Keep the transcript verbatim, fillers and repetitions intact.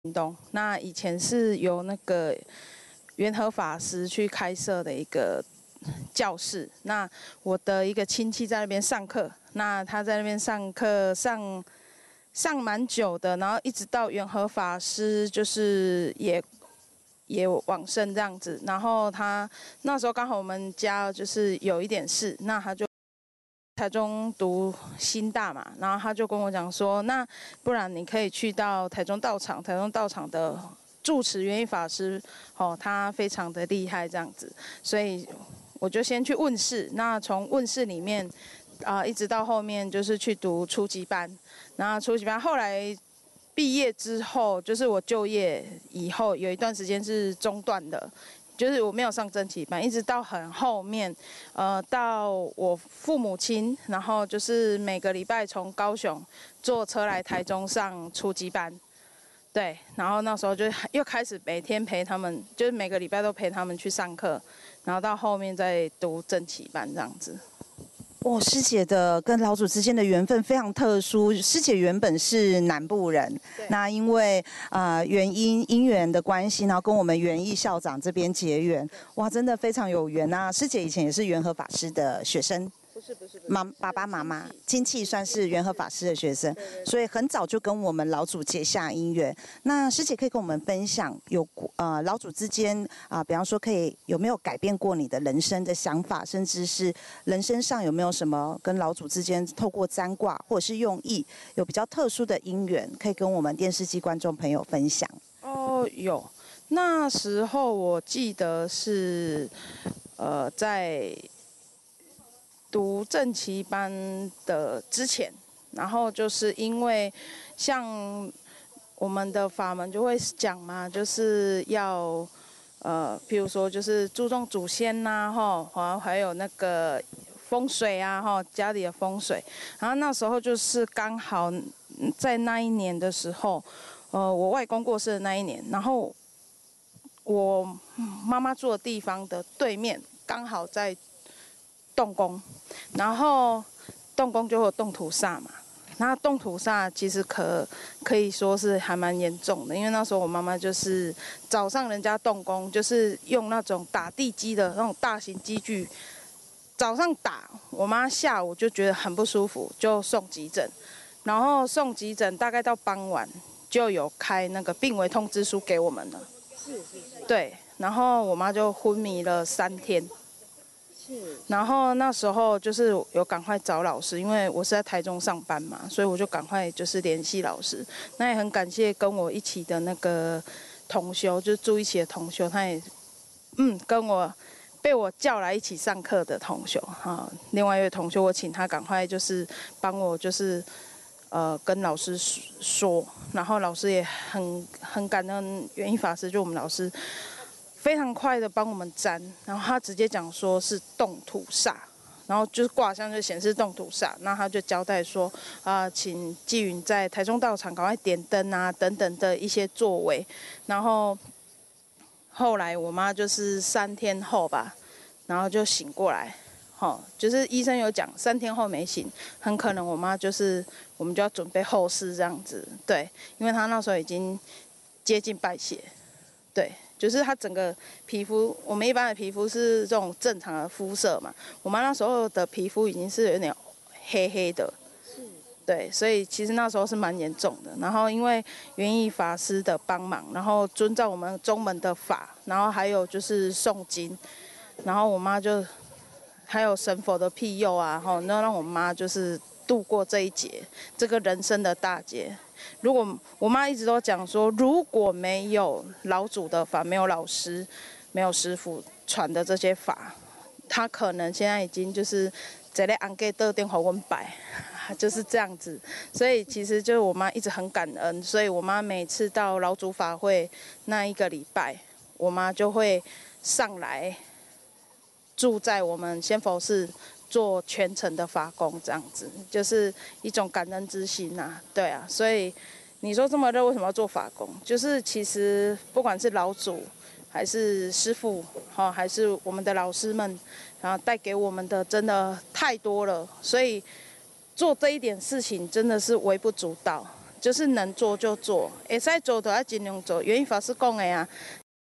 屏东，那以前是由那个元和法师去开设的一个教室。那我的一个亲戚在那边上课，那他在那边上课上上蛮久的，然后一直到元和法师就是也也往生这样子。然后他那时候刚好我们家就是有一点事，那他就台中读新大嘛，然后他就跟我讲说，那不然你可以去到台中道场，台中道场的住持圆一法师，哦，他非常的厉害这样子，所以我就先去问世，那从问世里面啊、呃，一直到后面就是去读初级班，然后初级班后来毕业之后，就是我就业以后有一段时间是中断的。就是我没有上正期班，一直到很后面，呃，到我父母亲，然后就是每个礼拜从高雄坐车来台中上初级班，对，然后那时候就又开始每天陪他们，就是每个礼拜都陪他们去上课，然后到后面再读正期班这样子。 哇，师姐的跟老祖之间的缘分非常特殊。师姐原本是南部人，那因为呃原因因缘的关系，然后跟我们元义校长这边结缘，哇，真的非常有缘啊！师姐以前也是元和法师的学生。 不是不是不是， 妈爸爸妈妈亲戚算是元和法师的学生，所以很早就跟我们老祖结下姻缘。那师姐可以跟我们分享有呃老祖之间啊、呃，比方说可以有没有改变过你的人生的想法，甚至是人生上有没有什么跟老祖之间透过占卦或者是用意有比较特殊的姻缘，可以跟我们电视机观众朋友分享？ 哦，有，那时候我记得是呃在读正期班的之前，然后就是因为像我们的法门就会讲嘛，就是要呃，譬如说就是注重祖先呐、啊，哈，然后还有那个风水啊，哈，家里的风水。然后那时候就是刚好在那一年的时候，呃，我外公过世的那一年，然后我妈妈住的地方的对面刚好在动工，然后动工就会有动土煞嘛。那动土煞其实可可以说是还蛮严重的，因为那时候我妈妈就是早上人家动工，就是用那种打地基的那种大型机具，早上打，我妈下午就觉得很不舒服，就送急诊，然后送急诊大概到傍晚就有开那个病危通知书给我们了。 是是是。 对，然后我妈就昏迷了三天。然后那时候就是有赶快找老师，因为我是在台中上班嘛，所以我就赶快就是联系老师。那也很感谢跟我一起的那个同修，就是住一起的同修，他也嗯跟我被我叫来一起上课的同修哈。另外一位同修，我请他赶快就是帮我就是呃跟老师说，然后老师也很很感恩元一法师，就我们老师。非常快的帮我们占，然后他直接讲说是动土煞，然后就是卦象就显示动土煞，那他就交代说啊、呃，请纪云在台中道场赶快点灯啊等等的一些作为，然后后来我妈就是三天后吧，然后就醒过来，哦，就是医生有讲三天后没醒，很可能我妈就是我们就要准备后事这样子，对，因为她那时候已经接近败血，对。就是她整个皮肤，我们一般的皮肤是这种正常的肤色嘛，我妈那时候的皮肤已经是有点黑黑的，是，对，所以其实那时候是蛮严重的。然后因为元义法师的帮忙，然后遵照我们宗门的法，然后还有就是诵经，然后我妈就还有神佛的庇佑啊，哈，那让我妈就是度过这一劫，这个人生的大劫。如果我妈一直都讲说，如果没有老祖的法，没有老师，没有师傅传的这些法，她可能现在已经就是在那安给的电话问白，就是这样子。所以其实就是我妈一直很感恩，所以我妈每次到老祖法会那一个礼拜，我妈就会上来住在我们仙佛寺。做全程的法工，这样子就是一种感恩之心呐、啊，对啊，所以你说这么热，为什么要做法工？就是其实不管是老祖还是师父，哈，还是我们的老师们，然后带给我们的真的太多了，所以做这一点事情真的是微不足道， 就是能做就做，会使做就要尽量做。元一法师讲的啊，